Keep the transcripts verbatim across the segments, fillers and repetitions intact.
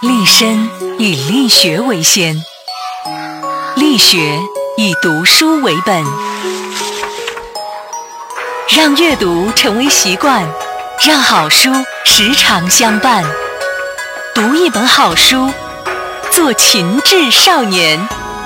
立身以力学为先，力学以读书为本，让阅读成为习惯，让好书时常相伴。读一本好书，做勤智少年。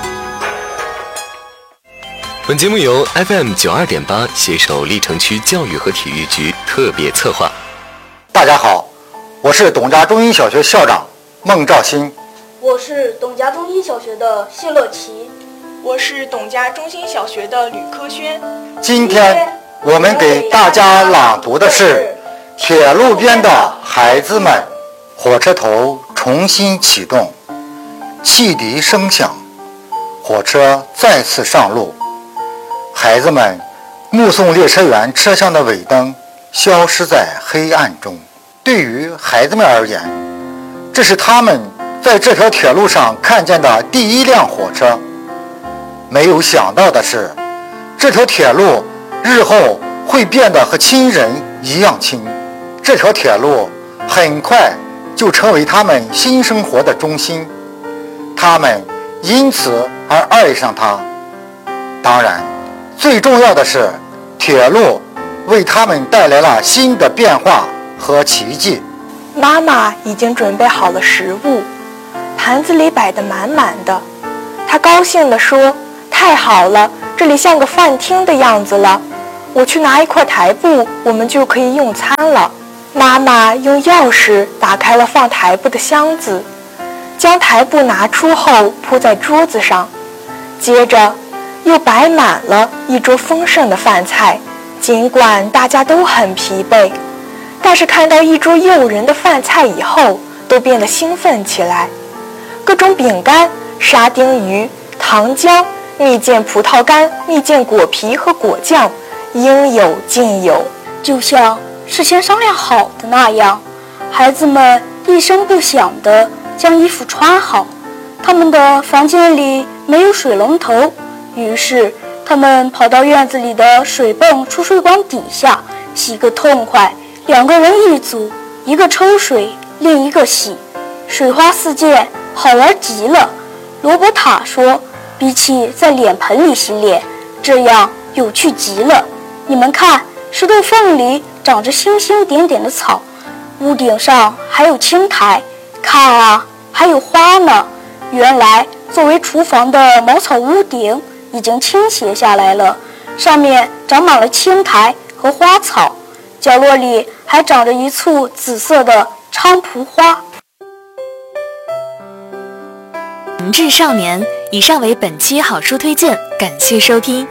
本节目由 F M 九二点八携手历城区教育和体育局特别策划。 大家好，我是董家中心小学校长孟兆新。 我是董家中心小学的谢乐琪。 我是董家中心小学的吕科轩。 今天我们给大家朗读的是《铁路边的孩子们》。火车头重新启动，汽笛声响，火车再次上路。孩子们目送列车员车厢的尾灯消失在黑暗中。对于孩子们而言，这是他们在这条铁路上看见的第一辆火车。没有想到的是，这条铁路日后会变得和亲人一样亲。这条铁路很快就成为他们新生活的中心，他们因此而爱上它。当然，最重要的是，铁路为他们带来了新的变化和奇迹。 妈妈已经准备好了食物，盘子里摆得满满的。她高兴地说：“太好了，这里像个饭厅的样子了。我去拿一块台布，我们就可以用餐了。”妈妈用钥匙打开了放台布的箱子，将台布拿出后铺在桌子上，接着又摆满了一桌丰盛的饭菜。尽管大家都很疲惫，但是看到一桌诱人的饭菜以后，都变得兴奋起来。各种饼干、沙丁鱼、糖浆、蜜饯葡萄干、蜜饯果皮和果酱应有尽有， 就像事先商量好的那样，孩子们一声不响地将衣服穿好。他们的房间里没有水龙头，于是他们跑到院子里的水泵出水管底下洗个痛快。两个人一组，一个抽水，另一个洗，水花四溅，好玩极了。罗伯塔说，比起在脸盆里洗脸，这样有趣极了。你们看，石头缝里长着星星点点的草，屋顶上还有青苔，看啊，还有花呢。原来作为厨房的茅草屋顶已经倾斜下来了，上面长满了青苔和花草，角落里还长着一簇紫色的菖蒲花。 勤智少年，以上为本期好书推荐，感谢收听。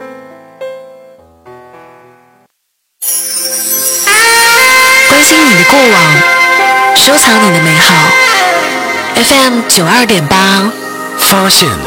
关心你的过往，收藏你的美好。F M 九二点八， 发现